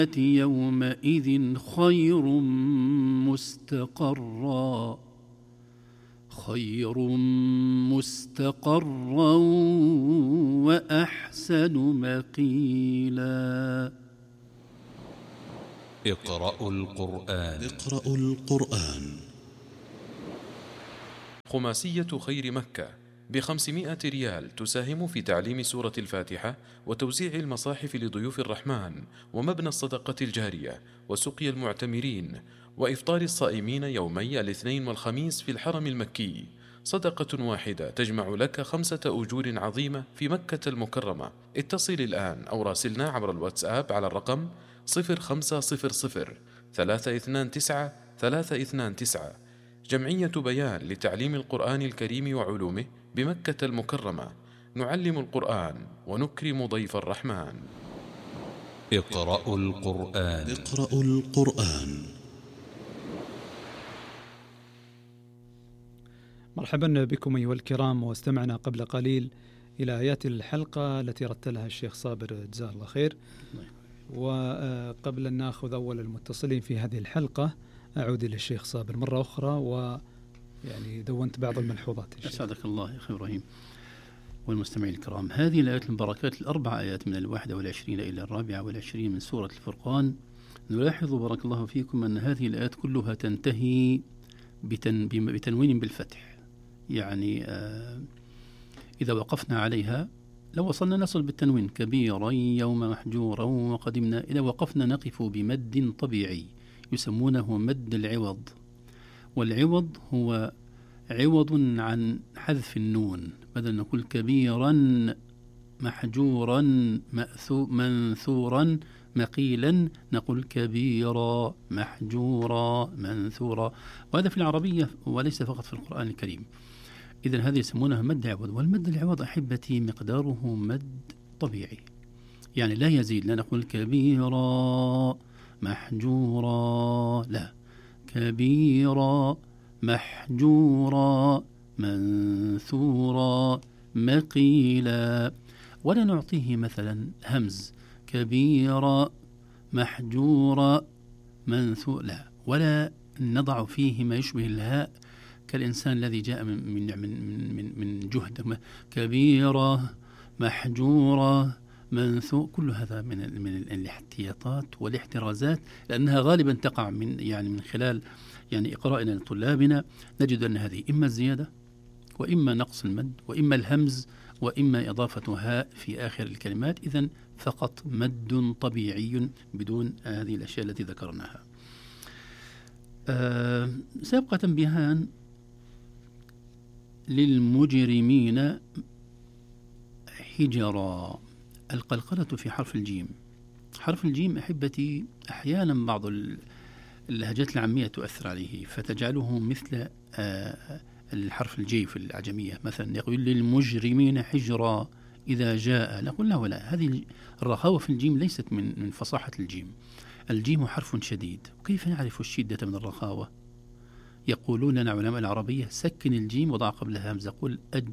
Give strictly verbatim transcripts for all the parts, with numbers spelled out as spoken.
يومئذ خير مستقرا خير مستقرا وأحسن مقيلا. اقرأوا القرآن. اقرأوا القرآن. خماسية خير مكة بخمسمائة ريال تساهم في تعليم سورة الفاتحة وتوزيع المصاحف لضيوف الرحمن ومبنى الصدقة الجارية وسقي المعتمرين وإفطار الصائمين يومي الاثنين والخميس في الحرم المكي. صدقة واحدة تجمع لك خمسة أجور عظيمة في مكة المكرمة. اتصل الآن أو راسلنا عبر الواتساب على الرقم صفر خمسة صفر صفر ثلاثة اثنان تسعة ثلاثة اثنان تسعة. جمعية بيان لتعليم القرآن الكريم وعلومه بمكة المكرمة. نعلم القرآن ونكرم ضيف الرحمن. اقرأوا القرآن. اقرأوا القرآن. مرحبا بكم أيها الكرام، واستمعنا قبل قليل إلى آيات الحلقة التي رتلها الشيخ صابر جزاه الله خير. وقبل أن نأخذ أول المتصلين في هذه الحلقة أعود إلى الشيخ صابر مرة أخرى، ويعني دونت بعض الملحوظات. أسعدك الله يا أخي إبراهيم والمستمعين الكرام. هذه الآيات المباركات الأربع آيات من الواحدة والعشرين إلى الرابعة والعشرين من سورة الفرقان، نلاحظ بارك الله فيكم أن هذه الآيات كلها تنتهي بتن بتنوين بالفتح، يعني آه إذا وقفنا عليها لو وصلنا نصل بالتنوين كبيرا يوم محجورا وقدمنا. إذا وقفنا نقف بمد طبيعي يسمونه مد العوض، والعوض هو عوض عن حذف النون، بدل نقول كبيرا محجورا منثورا مقيلا نقول كبيرا محجورا منثورا، وهذا في العربية وليس فقط في القرآن الكريم. إذن هذه يسمونها مد عوض، والمد العوض أحبتي مقداره مد طبيعي، يعني لا يزيد، لا نقول كبيرا محجورا، لا، كبيرا محجورا منثورا مقيلا، ولا نعطيه مثلا همز كبيرا محجورا منثورا، لا، ولا نضع فيه ما يشبه الهاء كالإنسان الذي جاء من من من من, من جهد كبيرة محجورة منثور. كل هذا من من الاحتياطات والاحترازات، لأنها غالبا تقع من يعني من خلال يعني إقرائنا لطلابنا، نجد أن هذه إما الزيادة وإما نقص المد وإما الهمز وإما إضافة هاء في آخر الكلمات. إذن فقط مد طبيعي بدون هذه الأشياء التي ذكرناها. أه سيبقى تنبيهان للمجرمين حجرا. القلقلة في حرف الجيم. حرف الجيم أحبتي أحيانا بعض اللهجات العامية تؤثر عليه فتجعله مثل الحرف الجي في العجمية، مثلا يقول للمجرمين حجرا إذا جاء، نقول لا ولا، هذه الرخاوة في الجيم ليست من من فصاحة الجيم. الجيم حرف شديد، وكيف نعرف الشدة من الرخاوة؟ يقولون لنا علماء العربية سكن الجيم وضع قبلها همزة، قل أج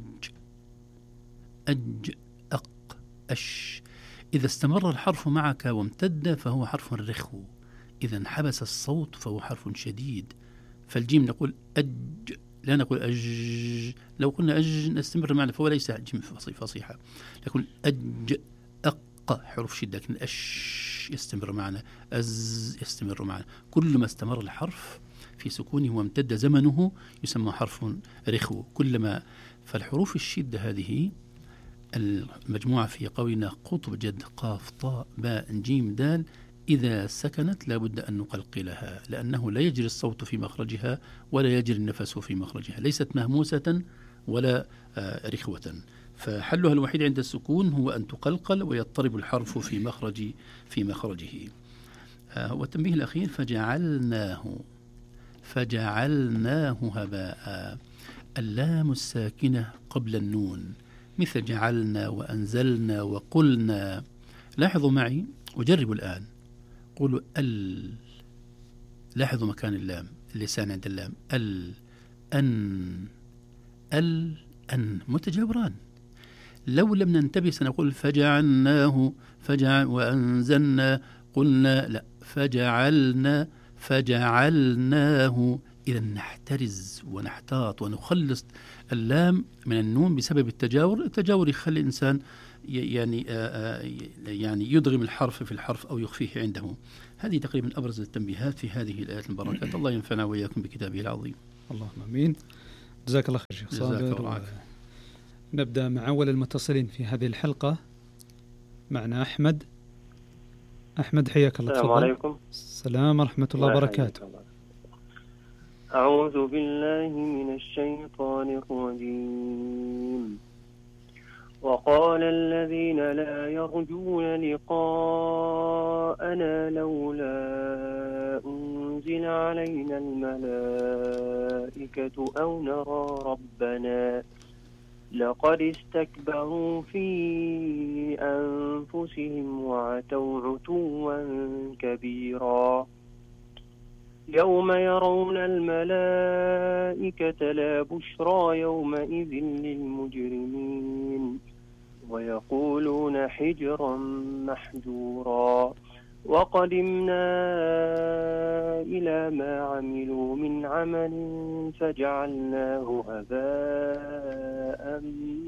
أج أق أش. إذا استمر الحرف معك وامتد فهو حرف رخو، إذا حبس الصوت فهو حرف شديد. فالجيم نقول أج، لا نقول أج. لو قلنا أج نستمر معنا فهو ليس جيم فصيحة، نقول أج أق حرف شدة، لكن أش يستمر معنا، أز يستمر معنا. كل ما استمر الحرف في سكونه وامتد زمنه يسمى حرف رخو. كلما فالحروف الشدة هذه المجموعة في قولنا قطب جد قاف طاء باء جيم دال، إذا سكنت لابد أن نقلقلها، لأنه لا يجري الصوت في مخرجها ولا يجري النفس في مخرجها، ليست مهموسة ولا رخوة. فحلها الوحيد عند السكون هو أن تقلقل ويضطرب الحرف في مخرج في مخرجه. والتنبيه الأخير فجعلناه فجعلناه هباء. اللام الساكنة قبل النون مثل جعلنا وأنزلنا وقلنا. لاحظوا معي وجربوا الآن، قولوا ال، لاحظوا مكان اللام، اللسان عند اللام، ال أن ال أن متجاوران. لو لم ننتبه سنقول فجعلناه فجعل وأنزلنا قلنا لا، فجعلنا فجعلناه. إذا نحترز ونحتاط ونخلص اللام من النون بسبب التجاور. التجاور يخلي الإنسان يعني يعني يدغم الحرف في الحرف أو يخفيه عنده. هذه تقريبا أبرز التنبيهات في هذه الآيات المباركات. الله ينفعنا وإياكم بكتابه العظيم. اللهم آمين. جزاك الله خير شيخ صابر. نبدأ مع أول المتصلين في هذه الحلقة. معنا أحمد. أحمد حياك الله. السلام عليكم. السلام ورحمة الله وبركاته. أعوذ بالله من الشيطان الرجيم. وقال الذين لا يرجون لقاءنا لولا أنزل علينا الملائكة أو نرى ربنا لقد استكبروا في أنفسهم وعتوا عتوا كبيرا. يوم يرون الملائكة لا بشرى يومئذ للمجرمين ويقولون حجرا محجورا. وقدمنا إلى ما عملوا من عمل فجعلناه هباء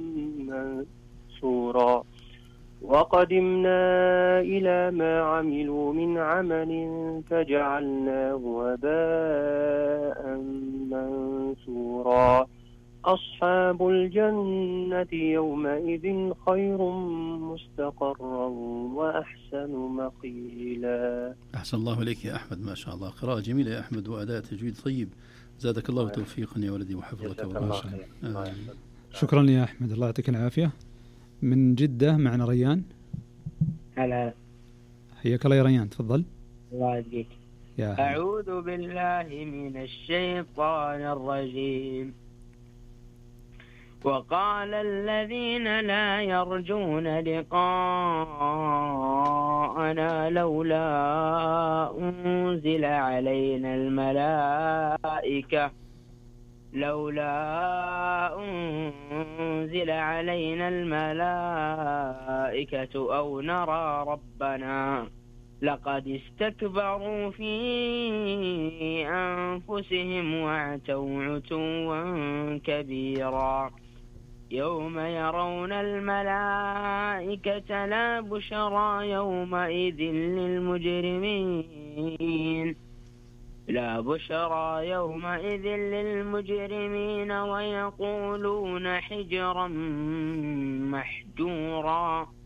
منثورا. وقدمنا إلى ما عملوا من عمل فجعلناه هباء منثورا. أصحاب الجنة يومئذ خير مستقرا وأحسن مقيلا. أحسن الله إليك يا أحمد، ما شاء الله، قراءة جميلة يا أحمد وأداء تجويد طيب. زادك الله توفيقا يا ولدي وحفظك الله. شكرا يا أحمد، الله يعطيك العافية. من جدة معنا ريان. هلا، حياك الله يا ريان، تفضل. الله يهديك. أعوذ بالله من الشيطان الرجيم. وقال الذين لا يرجون لقاءنا لولا أنزل علينا الملائكة لولا أنزل علينا الملائكة أو نرى ربنا لقد استكبروا في أنفسهم وعتوا عتوا كبيرا. يوم يرون الملائكة لا بشرى يومئذ للمجرمين لا بشرى يومئذ للمجرمين ويقولون حجرا محجورا.